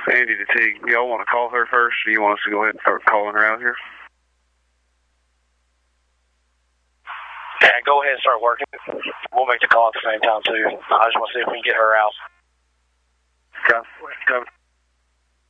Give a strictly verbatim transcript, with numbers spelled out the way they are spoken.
Andy to T, y'all want to call her first, or you want us to go ahead and start calling her out here? Yeah, go ahead and start working. We'll make the call at the same time, too. I just want to see if we can get her out. Copy. Copy.